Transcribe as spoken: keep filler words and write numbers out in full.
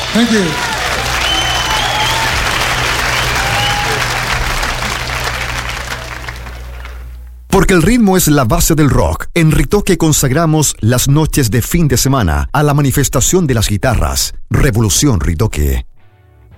Thank you. Porque el ritmo es la base del rock, en Ritoque consagramos las noches de fin de semana a la manifestación de las guitarras. Revolución Ritoque.